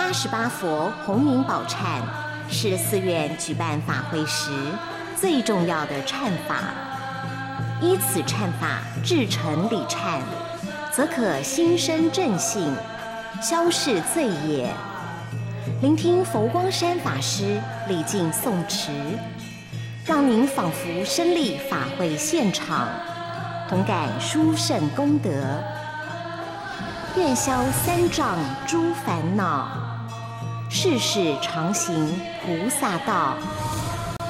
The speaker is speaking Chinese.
88佛洪名宝忏是寺院举办法会时最重要的忏法。依此忏法至诚礼忏，则可心生正信，消逝罪业。聆听佛光山法师礼敬诵持，让您仿佛身历法会现场，同感殊胜功德，愿消三障诸烦恼，世世常行菩萨道。